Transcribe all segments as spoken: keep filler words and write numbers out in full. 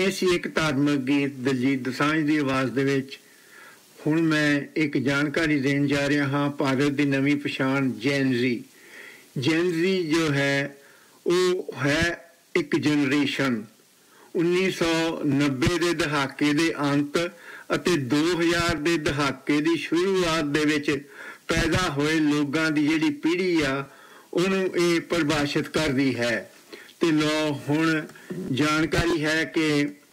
ऐसी एक धार्मिक गीत दलजीत दोसांझ की आवाज़ दे विच हुण मैं एक जानकारी देन जा रहा हाँ। भारत की नवीं पछाण जैनजी जैनजी जो है वो है एक जनरेशन उन्नीस सौ नब्बे के दहाके के अंत ਅਤੇ दो हज़ार के दहाके की शुरुआत दे विच पैदा होए लोगों की जिहड़ी पीढ़ी आ उहनूं ये परिभाषित करती है। तो लो हुण जानकारी है कि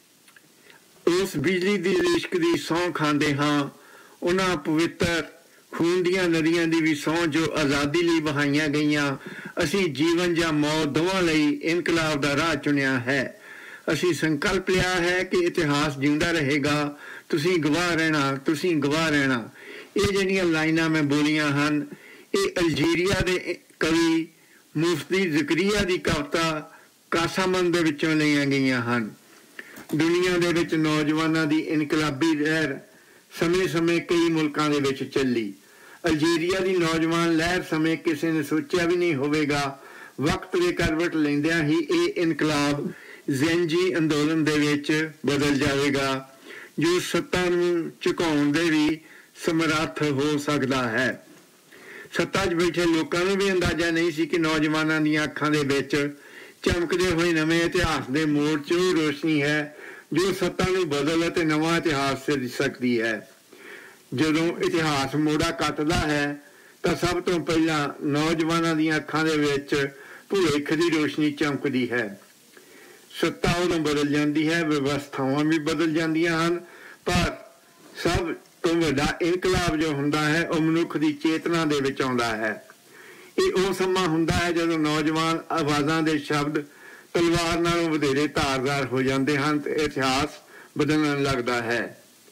उस बिजली की रिश्क की सौं खांदे हाँ उन्हां पवित्र खून दियां नदियां की भी सौं जो आज़ादी लई वहाईयां गईयां। असीं जीवन जां मौत दोवां लई इनकलाब का राह चुनिया है। असीं संकल्प लिया है कि इतिहास जिंदा रहेगा, तुसीं गवाह रहना, तुसीं गवाह रहना। ये जिहड़ियां लाइनां मैं बोलियां हन ये अल्जीरिया के कवि मुफ्ती ज़करिया की कविता कासामन दे विचों लईआं गईयां हन। दुनिया दे विच नौजवानां दी इनकलाबी लहर समय समय कई मुल्कां दे विच चली। अल्जीरिया की नौजवान लहर समय किसी ने सोचा भी नहीं होवेगा वक्त के करवट लैंदियां ही ये इनकलाब ज़ैनजी अंदोलन दे विच बदल जाएगा जो सत्ता नूं झुकाउण दे भी समर्थ हो सकता है। सत्ता 'च बैठे लोकां नूं भी अंदाजा नहीं सी कि नौजवानां दीयां अखां दे विच चमकदे होए नवें इतिहास दे मोड़ 'च वो रोशनी है जो सत्ता नूं बदल अते नवां इतिहास सिर सकदी है। जदों इतिहास मोड़ा कटदा है तां सब तो पहिलां नौजवानां दीयां अखां दे विच भविख दी रोशनी चमकदी है। सत्ता उदों बदल जाती है, व्यवस्थावां भी बदल जांदियां हन, पर सब तो वड्डा इनकलाब जो हुंदा है वह मनुख की चेतना दे विच आउंदा है। ये वो समा हुंदा है जदों नौजवान आवाज़ां दे शब्द तलवार नालों वधेरे धारदार हो जाते हैं तो इतिहास बदलण लगता है।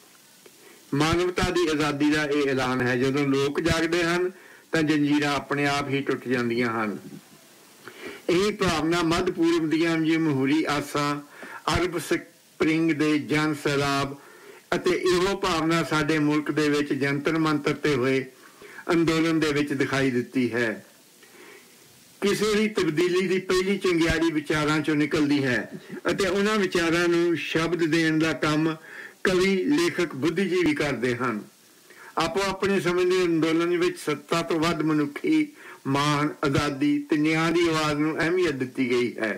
मानवता की आज़ादी का यह ऐलान है। जदों लोग जागते हैं तो जंजीरां अपने आप ही टुट जांदियां हन। यही भावना मध्य पूर्व दियां जमहूरी आसां अरब स्प्रिंग दे जन सैलाब अते इहो भावना साडे मुल्क दे विच जंतर मंतर ते होए अंदोलन दे विच दिखाई दिती है। किसी भी तब्दीली की पहली चंगियाड़ी विचारां चों निकलती है अते उन्हां विचारां नूं शब्द देण दा काम कवि लेखक बुद्धिजीवी करते हैं। आपो अपने समय के अंदोलन विच सत्ता तो वध मनुखी मान आज़ादी ते न्याय की आवाज़ नूं अहमियत दी गई है।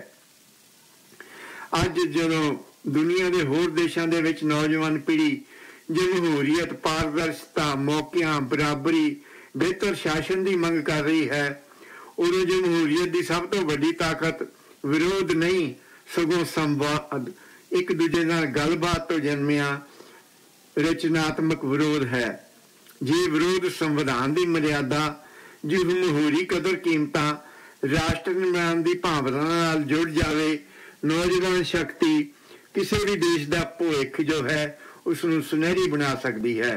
अज जदों दुनिया के होर देशों के विच नौजवान पीढ़ी जमहूरीयत पारदर्शिता मौकियां बराबरी बेहतर शासन की मंग कर रही है उदों जमहूरीयत की सब तो वड्डी ताकत विरोध नहीं सगों संवाद एक दूजे नाल गलबात तो जन्मिया रचनात्मक विरोध है। जे विरोध संविधान की मर्यादा जमहूरी कदर कीमतां राष्ट्र निर्माण की भावना नाल जुड़ जाए नौजवान शक्ति किसी भी देश का भविख जो है उसनूं सुनहरी बना सकती है।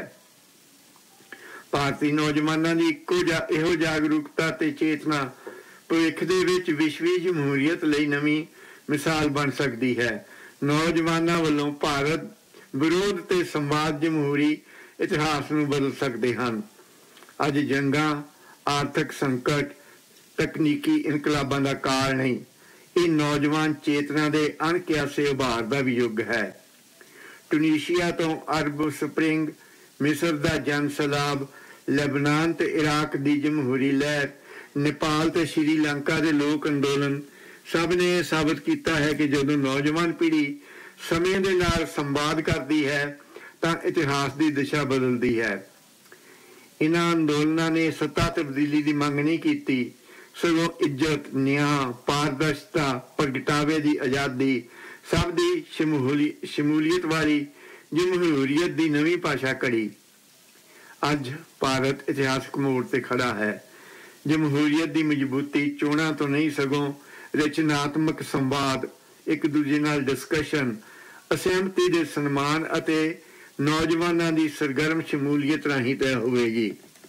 भारतीय नौजवानों की इको जा इहो जागरूकता ते चेतना भविख दे विच विश्वी जमहूरीयत लई नवीं मिसाल बन सकती है। नौजवानों वालों भारत विरोध ते संवाद जमहूरी इतिहास नूं बदल सकते हैं। अज जंगां आर्थिक संकट तकनीकी इनकलाबां दा काल नहीं, ये नौजवान चेतना के अणकियासे उभार का भी युग है। टूनीशिया तो अरब स्प्रिंग मिस्र का जन सैलाब लेबनान ते इराक की जमहूरी लहर नेपाल ते श्रीलंका के लोक अंदोलन सब ने यह साबित किया है कि जदों नौजवान पीढ़ी समय के नाल संवाद करती है तो इतिहास की दिशा बदलती है। इन्हां अंदोलनां ने सत्ता तब्दीली की मंग नहीं की सगों इज्जत न्याय पारदर्शिता प्रगटावे की आज़ादी सब की शमूली शमूलीयत वाली जमहूरीयत की नवीं भाषा कड़ी। अज भारत इतिहासक मोड़ से खड़ा है। जमहूरीयत की मजबूती चोणां तो नहीं सगों रचनात्मक संवाद एक दूजे नाल डिस्कशन असहमति के सन्मान अते नौजवानों की सरगर्म शमूलीयत राही तय होगी।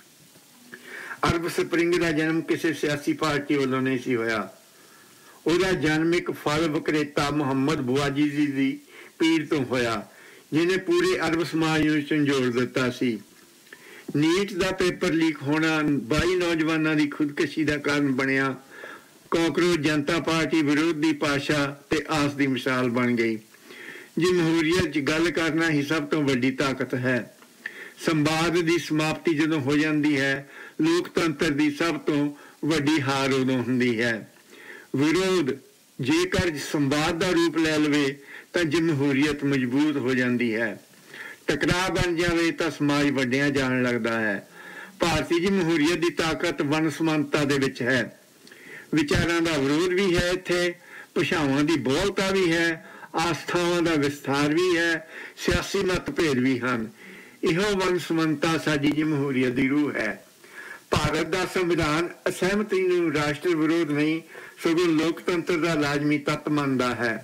अरब स्प्रिंग का जन्म किसी सियासी पार्टी वालों नहीं सी होया। उसका जन्म एक फल विक्रेता मुहम्मद बुआजी जी की पीड़ तो होया जिन्हें पूरे अरब समाज में झंझोड़ दिता सी। नीट का पेपर लीक होना बाई नौजवानों की खुदकशी का कारण बनया। कांकरोच जनता पार्टी विरोध की भाषा ते आस की मिसाल बन गई। ਜਮਹੂਰੀਅਤ 'ਚ ਗੱਲ ਕਰਨਾ ਹੀ ਸਭ ਤੋਂ ਵੱਡੀ ਤਾਕਤ ਹੈ। ਸੰਵਾਦ ਦੀ ਸਮਾਪਤੀ ਜਦੋਂ ਹੋ ਜਾਂਦੀ ਹੈ, ਲੋਕਤੰਤਰ ਦੀ ਸਭ ਤੋਂ ਵੱਡੀ ਹਾਰ ਉਦੋਂ ਹੁੰਦੀ ਹੈ। ਵਿਰੋਧ ਜੇਕਰ ਸੰਵਾਦ ਦਾ ਰੂਪ ਲੈ ਲਵੇ ਤਾਂ ਜਮਹੂਰੀਅਤ ਮਜ਼ਬੂਤ ਹੋ ਜਾਂਦੀ ਹੈ। ਟਕਰਾਅ ਬਣ ਜਾਵੇ ਤਾਂ ਸਮਾਜ ਵੱਡਿਆ ਜਾਣ ਲੱਗਦਾ ਹੈ। ਭਾਰਤੀ ਜਮਹੂਰੀਅਤ ਦੀ ਤਾਕਤ ਵੰਨ-ਸੁਵੰਨਤਾ ਦੇ ਵਿੱਚ ਹੈ। ਵਿਚਾਰਾਂ ਦਾ ਵਿਰੋਧ ਵੀ ਹੈ, ਇੱਥੇ ਭਾਸ਼ਾਵਾਂ ਦੀ ਬਹੁਲਤਾ ਵੀ ਹੈ, ਆਸਥਾਵਾਂ ਦਾ ਵਿਸਥਾਰ ਵੀ ਹੈ, ਸਿਆਸੀ ਮਤਭੇਦ ਵੀ ਹਨ। ਇਹੋ ਵੰਨ-ਸੁਵੰਨਤਾ ਸਾਡੀ ਜਮਹੂਰੀਅਤ ਦੀ ਰੂਹ ਹੈ। ਭਾਰਤ ਦਾ ਸੰਵਿਧਾਨ ਅਸਹਿਮਤੀ ਨੂੰ ਰਾਸ਼ਟਰ ਵਿਰੋਧ ਨਹੀਂ, ਸਗੋਂ ਲੋਕਤੰਤਰ ਦਾ ਲਾਜ਼ਮੀ ਤੱਤ ਮੰਨਦਾ ਹੈ।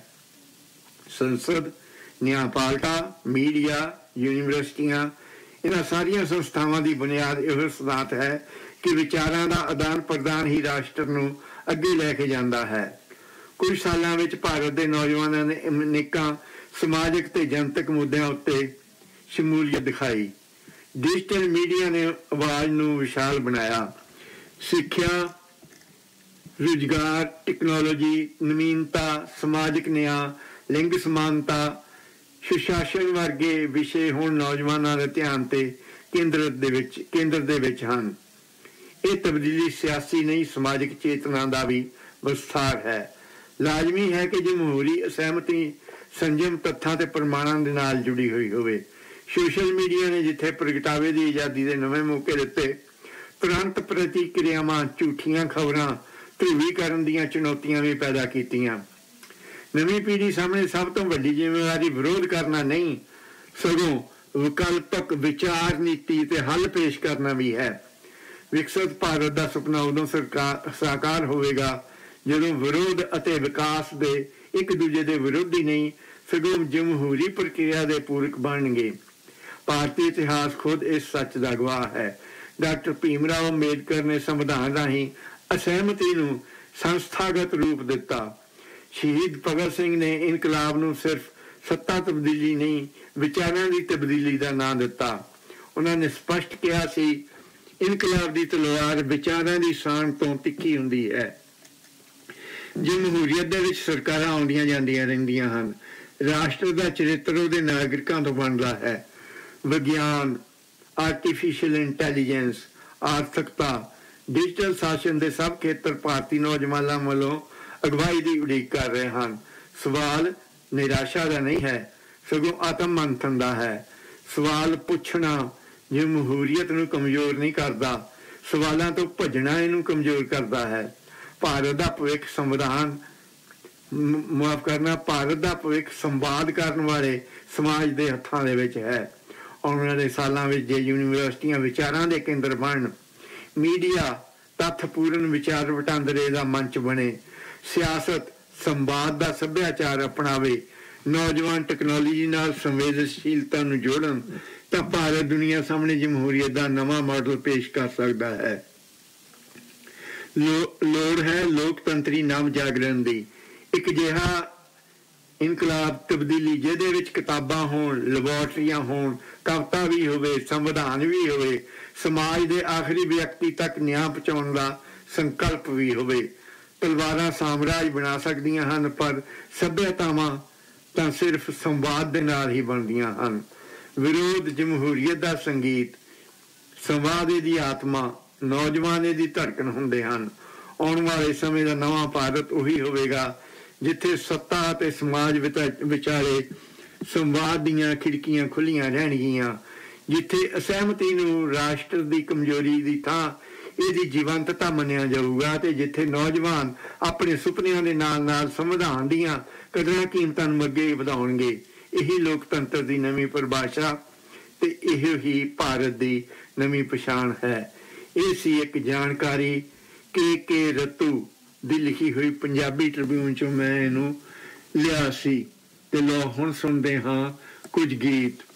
ਸੰਸਦ, ਨਿਆਂਪਾਲਿਕਾ, ਮੀਡੀਆ, ਯੂਨੀਵਰਸਿਟੀਆਂ, ਇਹਨਾਂ ਸਾਰੀਆਂ ਸੰਸਥਾਵਾਂ ਦੀ ਬੁਨਿਆਦ ਇਹੋ ਸਿਧਾਂਤ ਹੈ ਕਿ ਵਿਚਾਰਾਂ ਦਾ ਆਦਾਨ ਪ੍ਰਦਾਨ ਹੀ ਰਾਸ਼ਟਰ ਨੂੰ ਅੱਗੇ ਲੈ ਕੇ ਜਾਂਦਾ ਹੈ। ਕੁਝ ਸਾਲਾਂ ਵਿੱਚ ਭਾਰਤ ਦੇ ਨੌਜਵਾਨਾਂ ਨੇ ਅਨੇਕਾਂ ਸਮਾਜਿਕ ਤੇ ਜਨਤਕ ਮੁੱਦਿਆਂ ਉੱਤੇ ਸ਼ਮੂਲੀਅਤ ਦਿਖਾਈ। ਡਿਜੀਟਲ ਮੀਡੀਆ ਨੇ ਆਵਾਜ਼ ਨੂੰ ਵਿਸ਼ਾਲ ਬਣਾਇਆ। ਸਿੱਖਿਆ, ਰੁਜ਼ਗਾਰ, ਟੈਕਨੋਲੋਜੀ, ਨਵੀਨਤਾ, ਸਮਾਜਿਕ ਨਿਆਂ, ਲਿੰਗ ਸਮਾਨਤਾ, ਸੁਸ਼ਾਸਨ ਵਰਗੇ ਵਿਸ਼ੇ ਹੁਣ ਨੌਜਵਾਨਾਂ ਦੇ ਧਿਆਨ ਤੇ ਕੇਂਦਰ ਦੇ ਵਿੱਚ ਕੇਂਦਰ ਦੇ ਵਿੱਚ ਹਨ। ਇਹ ਤਬਦੀਲੀ ਸਿਆਸੀ ਨਹੀਂ, ਸਮਾਜਿਕ ਚੇਤਨਾ ਦਾ ਵੀ ਵਿਸਥਾਰ ਹੈ। ਲਾਜ਼ਮੀ ਹੈ ਕਿ ਜਮਹੂਰੀ ਅਸਹਿਮਤੀ ਸੰਜਮ, ਤੱਥਾਂ ਤੇ ਪ੍ਰਮਾਣਾਂ ਦੇ ਨਾਲ ਜੁੜੀ ਹੋਈ ਹੋਵੇ। ਸੋਸ਼ਲ ਮੀਡੀਆ ਨੇ ਜਿੱਥੇ ਪ੍ਰਗਟਾਵੇ ਦੀ ਆਜ਼ਾਦੀ ਦੇ ਨਵੇਂ ਮੌਕੇ ਦਿੱਤੇ, ਤੁਰੰਤ ਪ੍ਰਤੀਕਿਰਿਆਵਾਂ, ਝੂਠੀਆਂ ਖਬਰਾਂ, ਧਰੂਵੀਕਰਨ ਦੀਆਂ ਚੁਣੌਤੀਆਂ ਵੀ ਪੈਦਾ ਕੀਤੀਆਂ। ਨਵੀਂ ਪੀੜ੍ਹੀ ਸਾਹਮਣੇ ਸਭ ਤੋਂ ਵੱਡੀ ਜ਼ਿੰਮੇਵਾਰੀ ਵਿਰੋਧ ਕਰਨਾ ਨਹੀਂ, ਸਗੋਂ ਵਿਕਲਪਕ ਵਿਚਾਰ ਨੀਤੀ ਤੇ ਹੱਲ ਪੇਸ਼ ਕਰਨਾ ਵੀ ਹੈ। ਵਿਕਸਿਤ ਭਾਰਤ ਦਾ ਸੁਪਨਾ ਉਦੋਂ ਸਰਕਾਰ ਸਾਕਾਰ ਹੋਵੇਗਾ ਜਦੋਂ ਵਿਰੋਧ ਅਤੇ ਵਿਕਾਸ ਦੇ ਇੱਕ ਦੂਜੇ ਦੇ ਵਿਰੋਧੀ ਨਹੀਂ, ਸਗੋਂ ਜਮਹੂਰੀ ਪ੍ਰਕਿਰਿਆ ਦੇ ਪੂਰਕ ਬਣਨਗੇ। ਭਾਰਤੀ ਇਤਿਹਾਸ ਖੁਦ ਇਸ ਸੱਚ ਦਾ ਗਵਾਹ ਹੈ। ਡਾਕਟਰ ਭੀਮ ਰਾਓ ਅੰਬੇਦਕਰ ਨੇ ਸੰਵਿਧਾਨ ਰਾਹੀਂ ਅਸਹਿਮਤੀ ਨੂੰ ਸੰਸਥਾਗਤ ਰੂਪ ਦਿੱਤਾ। ਸ਼ਹੀਦ ਭਗਤ ਸਿੰਘ ਨੇ ਇਨਕਲਾਬ ਨੂੰ ਸਿਰਫ ਸੱਤਾ ਤਬਦੀਲੀ ਨਹੀਂ, ਵਿਚਾਰਾਂ ਦੀ ਤਬਦੀਲੀ ਦਾ ਨਾਂ ਦਿੱਤਾ। ਉਹਨਾਂ ਨੇ ਸਪਸ਼ਟ ਕਿਹਾ ਸੀ, ਇਨਕਲਾਬ ਦੀ ਤਲਵਾਰ ਵਿਚਾਰਾਂ ਦੀ ਸਾਣ ਤੋਂ ਤਿੱਖੀ ਹੁੰਦੀ ਹੈ। ਜਮਹੂਰੀਅਤ ਦੇ ਵਿੱਚ ਸਰਕਾਰਾਂ ਆਉਂਦੀਆਂ ਜਾਂਦੀਆਂ ਰਹਿੰਦੀਆਂ ਹਨ। ਰਾਸ਼ਟਰ ਦਾ ਚਰਿੱਤਰ ਉਹਦੇ ਨਾਗਰਿਕਾਂ ਤੋਂ ਬਣਦਾ ਹੈ। ਵਿਗਿਆਨ, ਆਰਟੀਫਿਸ਼ੀਅਲ ਇੰਟੈਲੀਜੈਂਸ, ਆਰਥਿਕਤਾ, ਡਿਜੀਟਲ ਸ਼ਾਸਨ ਦੇ ਸਭ ਖੇਤਰ ਭਾਰਤੀ ਨੌਜਵਾਨਾਂ ਵੱਲੋਂ ਅਗਵਾਈ ਦੀ ਉਡੀਕ ਕਰ ਰਹੇ ਹਨ। ਸਵਾਲ ਨਿਰਾਸ਼ਾ ਦਾ ਨਹੀਂ ਹੈ, ਸਗੋਂ ਆਤਮ ਮੰਥਨ ਦਾ ਹੈ। ਸਵਾਲ ਪੁੱਛਣਾ ਜਮਹੂਰੀਅਤ ਨੂੰ ਕਮਜ਼ੋਰ ਨਹੀਂ ਕਰਦਾ, ਸਵਾਲਾਂ ਤੋਂ ਭੱਜਣਾ ਇਹਨੂੰ ਕਮਜ਼ੋਰ ਕਰਦਾ ਹੈ। ਭਾਰਤ ਦਾ ਭਵਿੱਖ ਸੰਵਿਧਾਨ ਮਾਫ ਕਰਨਾ ਭਾਰਤ ਦਾ ਭਵਿੱਖ ਸੰਵਾਦ ਕਰਨ ਵਾਲੇ ਸਮਾਜ ਦੇ ਹੱਥਾਂ ਦੇ ਵਿੱਚ ਹੈ। ਆਉਣ ਵਾਲੇ ਸਾਲਾਂ ਵਿੱਚ ਜੇ ਯੂਨੀਵਰਸਿਟੀਆਂ ਵਿਚਾਰਾਂ ਦੇ ਕੇਂਦਰ ਬਣਨ, ਮੀਡੀਆ ਤੱਥਪੂਰਨ ਵਿਚਾਰ ਵਟਾਂਦਰੇ ਦਾ ਮੰਚ ਬਣੇ, ਸਿਆਸਤ ਸੰਵਾਦ ਦਾ ਸੱਭਿਆਚਾਰ ਅਪਣਾਵੇ, ਨੌਜਵਾਨ ਟੈਕਨੋਲੋਜੀ ਨਾਲ ਸੰਵੇਦਨਸ਼ੀਲਤਾ ਨੂੰ ਜੋੜਨ, ਤਾਂ ਭਾਰਤ ਦੁਨੀਆ ਸਾਹਮਣੇ ਜਮਹੂਰੀਅਤ ਦਾ ਨਵਾਂ ਮਾਡਲ ਪੇਸ਼ ਕਰ ਸਕਦਾ ਹੈ। ਲੋੜ ਹੈ ਲੋਕਤੰਤਰੀ ਨਵ ਜਾਗਰਣ ਦੀ, ਇੱਕ ਅਜਿਹਾ ਇਨਕਲਾਬ ਤਬਦੀਲੀ ਜਿਹਦੇ ਵਿੱਚ ਕਿਤਾਬਾਂ ਹੋਣ, ਲੈਬੋਰਟਰੀਆਂ ਹੋਣ, ਕਵਿਤਾ ਵੀ ਹੋਵੇ, ਸੰਵਿਧਾਨ ਵੀ ਹੋਵੇ, ਸਮਾਜ ਦੇ ਆਖਰੀ ਵਿਅਕਤੀ ਤੱਕ ਨਿਆਂ ਪਹੁੰਚਾਉਣ ਦਾ ਸੰਕਲਪ ਵੀ ਹੋਵੇ। ਤਲਵਾਰਾਂ ਸਾਮਰਾਜ ਬਣਾ ਸਕਦੀਆਂ ਹਨ, ਪਰ ਸੱਭਿਅਤਾਵਾਂ ਤਾਂ ਸਿਰਫ ਸੰਵਾਦ ਦੇ ਨਾਲ ਹੀ ਬਣਦੀਆਂ ਹਨ। ਵਿਰੋਧ ਜਮਹੂਰੀਅਤ ਦਾ ਸੰਗੀਤ, ਸੰਵਾਦ ਦੀ ਆਤਮਾ, ਨੌਜਵਾਨ ਦੀ ਧੜਕਣ ਹੁੰਦੇ ਹਨ। ਆਉਣ ਵਾਲੇ ਸਮੇਂ ਦਾ ਨਵਾਂ ਭਾਰਤ ਉਹੀ ਹੋਵੇਗਾ ਜਿੱਥੇ ਸੱਤਾ ਅਤੇ ਸਮਾਜ ਵਿਚਾਲੇ ਸੰਵਾਦ ਦੀਆਂ ਖਿੜਕੀਆਂ ਖੁੱਲੀਆਂ ਰਹਿਣਗੀਆਂ, ਜਿੱਥੇ ਅਸਹਿਮਤੀ ਨੂੰ ਰਾਸ਼ਟਰ ਦੀ ਕਮਜ਼ੋਰੀ ਦੀ ਥਾਂ ਇਹਦੀ ਜੀਵੰਤਤਾ ਮੰਨਿਆ ਜਾਊਗਾ, ਤੇ ਜਿੱਥੇ ਨੌਜਵਾਨ ਆਪਣੇ ਸੁਪਨਿਆਂ ਦੇ ਨਾਲ ਨਾਲ ਸੰਵਿਧਾਨ ਦੀਆਂ ਕਦਰਾਂ ਕੀਮਤਾਂ ਨੂੰ ਅੱਗੇ ਵਧਾਉਣਗੇ। ਇਹੀ ਲੋਕਤੰਤਰ ਦੀ ਨਵੀਂ ਪਰਿਭਾਸ਼ਾ ਤੇ ਇਹੋ ਹੀ ਭਾਰਤ ਦੀ ਨਵੀਂ ਪਛਾਣ ਹੈ। ਇਹ ਸੀ ਇੱਕ ਜਾਣਕਾਰੀ ਕੇ ਕੇ ਰਤੂ ਦੀ ਲਿਖੀ ਹੋਈ ਪੰਜਾਬੀ ਟ੍ਰਿਬਿਊਨ ਚੋਂ ਮੈਂ ਇਹਨੂੰ ਲਿਆ ਸੀ। ਤੇ ਲੋ ਹੁਣ ਸੁਣਦੇ ਹਾਂ ਕੁਝ ਗੀਤ।